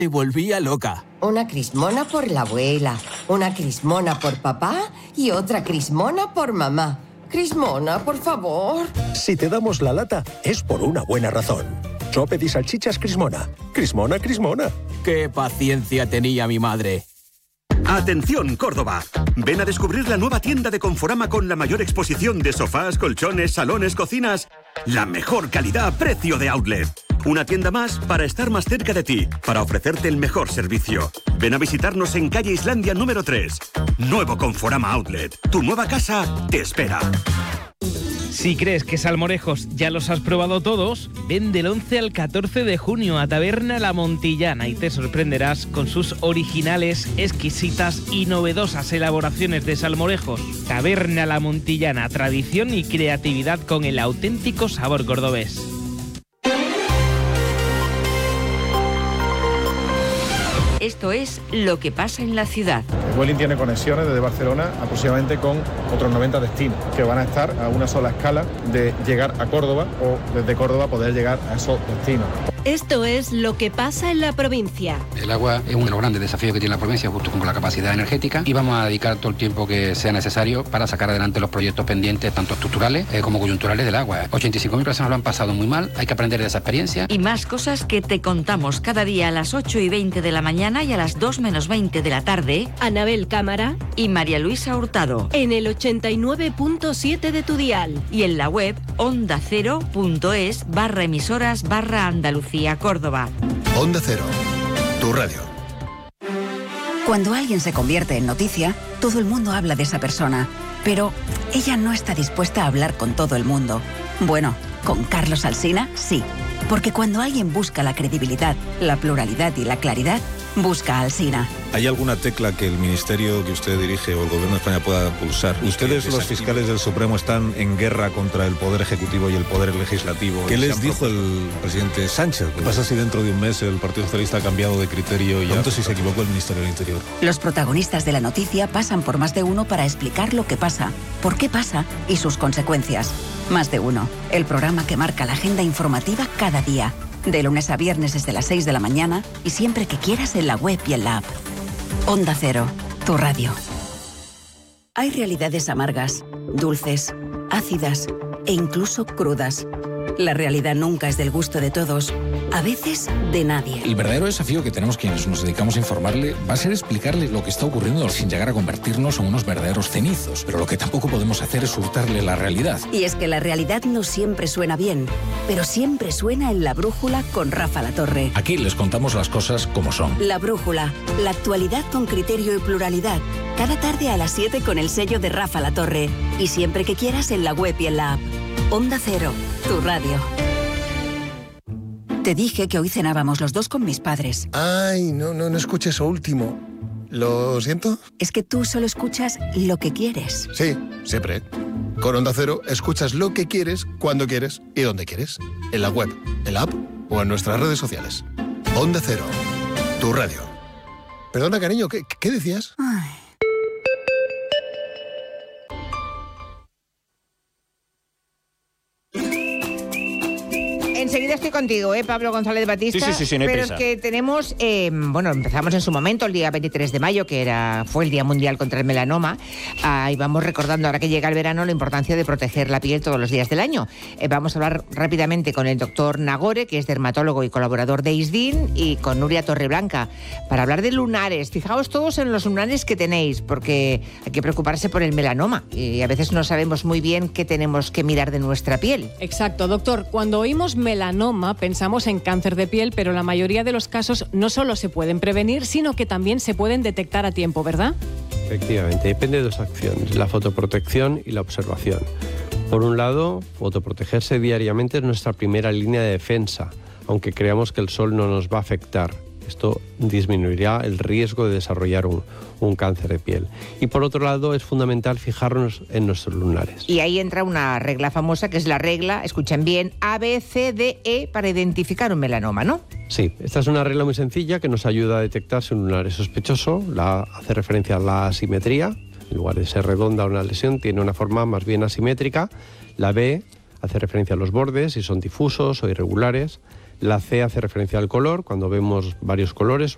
Me volvía loca. Una crismona por la abuela, una crismona por papá y otra crismona por mamá. Crismona, por favor. Si te damos la lata, es por una buena razón. Sope y salchichas Crismona. Crismona, Crismona. ¡Qué paciencia tenía mi madre! ¡Atención, Córdoba! Ven a descubrir la nueva tienda de Conforama con la mayor exposición de sofás, colchones, salones, cocinas. La mejor calidad, precio de outlet. Una tienda más para estar más cerca de ti, para ofrecerte el mejor servicio. Ven a visitarnos en calle Islandia número 3. Nuevo Conforama Outlet. Tu nueva casa te espera. Si crees que salmorejos ya los has probado todos, ven del 11 al 14 de junio a Taberna La Montillana y te sorprenderás con sus originales, exquisitas y novedosas elaboraciones de salmorejos. Taberna La Montillana, tradición y creatividad con el auténtico sabor cordobés. Esto es lo que pasa en la ciudad. Vueling tiene conexiones desde Barcelona aproximadamente con otros 90 destinos que van a estar a una sola escala de llegar a Córdoba o desde Córdoba poder llegar a esos destinos. Esto es lo que pasa en la provincia. El agua es uno de los grandes desafíos que tiene la provincia, justo como la capacidad energética, y vamos a dedicar todo el tiempo que sea necesario para sacar adelante los proyectos pendientes, tanto estructurales como coyunturales del agua. 85.000 personas lo han pasado muy mal, hay que aprender de esa experiencia. Y más cosas que te contamos cada día a las 8:20 de la mañana y a las 2:20 de la tarde. Anabel Cámara y María Luisa Hurtado. En el 89.7 de tu dial. Y en la web ondacero.es/emisoras/Andalucía Córdoba. Onda Cero, tu radio. Cuando alguien se convierte en noticia, todo el mundo habla de esa persona. Pero ella no está dispuesta a hablar con todo el mundo. Bueno, con Carlos Alsina, sí. Porque cuando alguien busca la credibilidad, la pluralidad y la claridad, busca a Alsina. ¿Hay alguna tecla que el ministerio que usted dirige o el gobierno de España pueda pulsar? Ustedes, los fiscales del Supremo, están en guerra contra el Poder Ejecutivo y el Poder Legislativo. ¿Qué les dijo el presidente Sánchez? ¿Qué pasa si dentro de un mes el Partido Socialista ha cambiado de criterio y ya si se equivocó el Ministerio del Interior? Los protagonistas de la noticia pasan por Más de Uno para explicar lo que pasa, por qué pasa y sus consecuencias. Más de Uno, el programa que marca la agenda informativa cada día. De lunes a viernes desde las 6 de la mañana y siempre que quieras en la web y en la app. Onda Cero, tu radio. Hay realidades amargas, dulces, ácidas e incluso crudas. La realidad nunca es del gusto de todos, a veces de nadie. El verdadero desafío que tenemos quienes nos dedicamos a informarle va a ser explicarle lo que está ocurriendo sin llegar a convertirnos en unos verdaderos cenizos. Pero lo que tampoco podemos hacer es hurtarle la realidad. Y es que la realidad no siempre suena bien, pero siempre suena en La Brújula con Rafa Latorre. Aquí les contamos las cosas como son. La Brújula, la actualidad con criterio y pluralidad. Cada tarde a las 7 con el sello de Rafa Latorre. Y siempre que quieras en la web y en la app. Onda Cero, tu radio. Te dije que hoy cenábamos los dos con mis padres. Ay, no escuché eso último. ¿Lo siento? Es que tú solo escuchas lo que quieres. Sí, siempre. Con Onda Cero escuchas lo que quieres, cuando quieres y donde quieres. En la web, en la app o en nuestras redes sociales. Onda Cero, tu radio. Perdona, cariño, ¿qué decías? Ay. Enseguida estoy contigo, Pablo González Batista. Sí, no hay pero prisa. es que tenemos, empezamos en su momento, el día 23 de mayo, que fue el Día Mundial contra el Melanoma. Y vamos recordando, ahora que llega el verano, la importancia de proteger la piel todos los días del año. Vamos a hablar rápidamente con el doctor Nagore, que es dermatólogo y colaborador de ISDIN, y con Nuria Torreblanca, para hablar de lunares. Fijaos todos en los lunares que tenéis, porque hay que preocuparse por el melanoma. Y a veces no sabemos muy bien qué tenemos que mirar de nuestra piel. Exacto, doctor. Cuando oímos melanoma pensamos en cáncer de piel, pero la mayoría de los casos no solo se pueden prevenir, sino que también se pueden detectar a tiempo, ¿verdad? Efectivamente, depende de dos acciones, la fotoprotección y la observación. Por un lado, fotoprotegerse diariamente es nuestra primera línea de defensa, aunque creamos que el sol no nos va a afectar. Esto disminuirá el riesgo de desarrollar un cáncer de piel. Y por otro lado, es fundamental fijarnos en nuestros lunares. Y ahí entra una regla famosa, que es la regla, escuchen bien, ABCDE, para identificar un melanoma, ¿no? Sí, esta es una regla muy sencilla que nos ayuda a detectar si un lunar es sospechoso. La A hace referencia a la asimetría. En lugar de ser redonda una lesión, tiene una forma más bien asimétrica. La B hace referencia a los bordes, si son difusos o irregulares. La C hace referencia al color, cuando vemos varios colores,